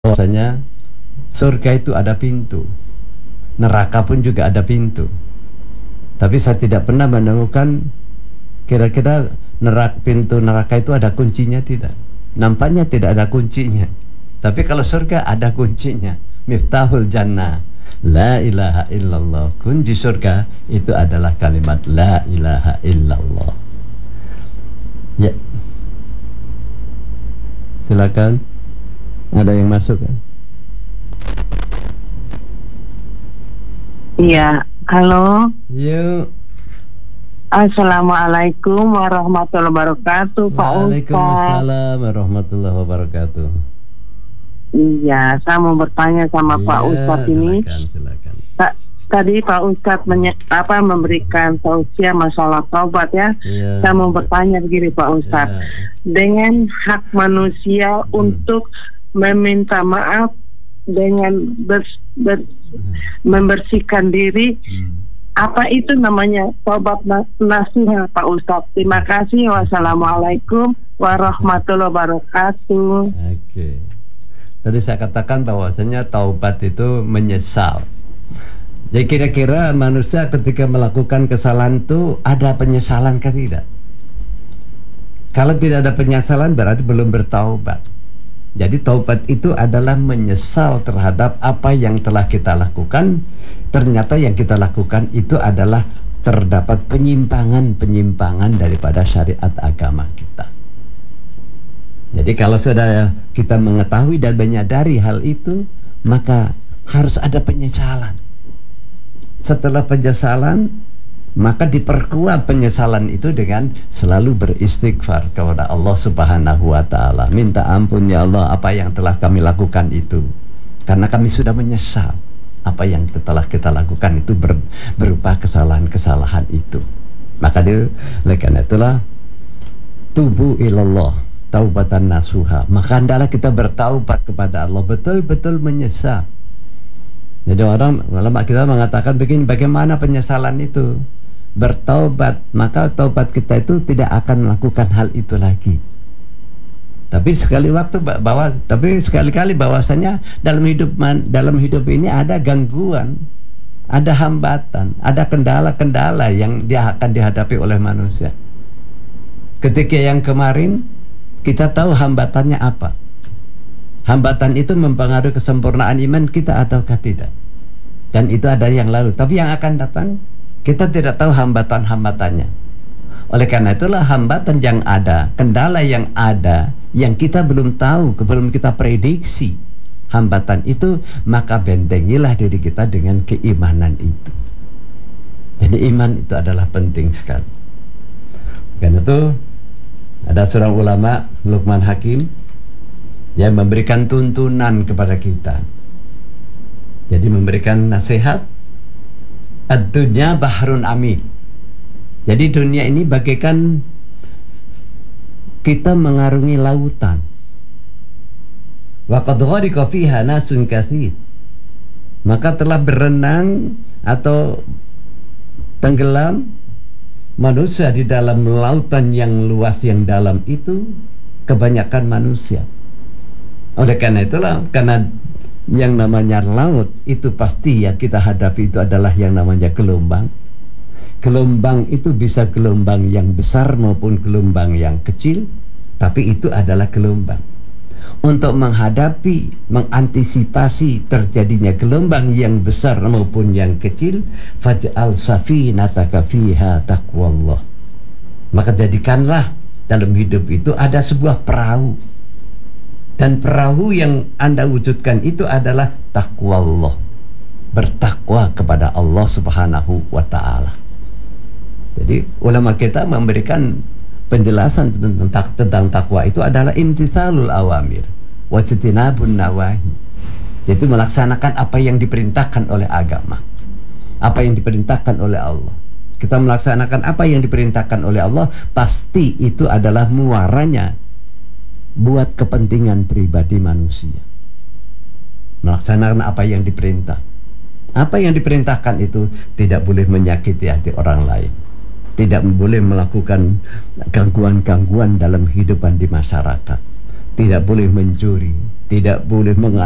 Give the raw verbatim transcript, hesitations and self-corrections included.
Bahwasanya surga itu ada pintu, neraka pun juga ada pintu. Tapi saya tidak pernah menemukan kira-kira neraka, pintu neraka itu ada kuncinya, tidak. Nampaknya tidak ada kuncinya. Tapi kalau surga ada kuncinya. Miftahul jannah la ilaha illallah. Kunci surga itu adalah kalimat la ilaha illallah. Ya, silakan. Ada yang masuk kan? Iya, halo. Yuk. Assalamualaikum warahmatullahi wabarakatuh, Pak Ustadz. Waalaikumsalam warahmatullahi wabarakatuh. Iya, saya mau bertanya sama Ya, Pak Ustadz ini. Silakan, silakan. Ta- Tadi Pak Ustadz menye- apa memberikan tausiah masalah taubat ya. Ya. Saya mau bertanya begini Pak Ustadz. Ya. Dengan hak manusia Hmm. untuk meminta maaf dengan bers- ber- membersihkan diri, Hmm. apa itu namanya taubat na- nasuha Pak Ustadz? Terima kasih. Wassalamualaikum warahmatullahi wabarakatuh. Oke. Tadi saya katakan bahwasanya taubat itu menyesal. Jadi kira-kira manusia ketika melakukan kesalahan itu ada penyesalan kan tidak? Kalau tidak ada penyesalan berarti belum bertaubat. Jadi taubat itu adalah menyesal terhadap apa yang telah kita lakukan. Ternyata yang kita lakukan itu adalah terdapat penyimpangan-penyimpangan daripada syariat agama kita. Jadi kalau sudah kita mengetahui dan menyadari hal itu, maka harus ada penyesalan. Setelah penyesalan, maka diperkuat penyesalan itu dengan selalu beristighfar kepada Allah Subhanahu wa ta'ala. Minta ampun ya Allah apa yang telah kami lakukan itu, karena kami sudah menyesal apa yang telah kita lakukan itu ber, berupa kesalahan-kesalahan itu. Maka dia, oleh karena itulah tubu ilallah taubatan nasuha. Maka hendaklah kita bertaubat kepada Allah, betul-betul menyesal. Jadi orang ulama kita mengatakan begini, bagaimana penyesalan itu? Bertaubat, maka taubat kita itu tidak akan melakukan hal itu lagi. Tapi sekali waktu bahwa tapi sekali-kali bahwasanya dalam hidup dalam hidup ini ada gangguan, ada hambatan, ada kendala-kendala yang dia akan dihadapi oleh manusia. Ketika yang kemarin kita tahu hambatannya apa. Hambatan itu mempengaruhi kesempurnaan iman kita ataukah tidak. Dan itu ada yang lalu. Tapi yang akan datang kita tidak tahu hambatan-hambatannya. Oleh karena itulah hambatan yang ada, kendala yang ada, yang kita belum tahu, belum kita prediksi hambatan itu, maka bentengilah diri kita dengan keimanan itu. Jadi iman itu adalah penting sekali. Karena itu ada seorang ulama, Luqman Hakim, yang memberikan tuntunan kepada kita. Jadi memberikan nasihat, ad-dunya bahrun amik. Jadi dunia ini bagaikan kita mengarungi lautan. Wa qad ghariqa fiha nasun katsir. Maka telah berenang atau tenggelam manusia di dalam lautan yang luas yang dalam itu, kebanyakan manusia. Oleh karena itulah, karena yang namanya laut itu pasti ya kita hadapi itu adalah yang namanya gelombang. Gelombang itu bisa gelombang yang besar maupun gelombang yang kecil, tapi itu adalah gelombang. Untuk menghadapi, mengantisipasi terjadinya gelombang yang besar maupun yang kecil, faj'al safinataka fiha taqwallah. Maka jadikanlah dalam hidup itu ada sebuah perahu. Dan perahu yang Anda wujudkan itu adalah taqwallah. Bertakwa kepada Allah Subhanahu wa ta'ala. Jadi ulama kita memberikan penjelasan tentang, tentang takwa itu adalah imtithalul awamir wajtinabun nawahi. Yaitu melaksanakan apa yang diperintahkan oleh agama, apa yang diperintahkan oleh Allah. Kita melaksanakan apa yang diperintahkan oleh Allah, pasti itu adalah muaranya buat kepentingan pribadi manusia. Melaksanakan apa yang diperintah. Apa yang diperintahkan itu tidak boleh menyakiti hati orang lain, tidak boleh melakukan gangguan-gangguan dalam kehidupan di masyarakat, tidak boleh mencuri, tidak boleh meng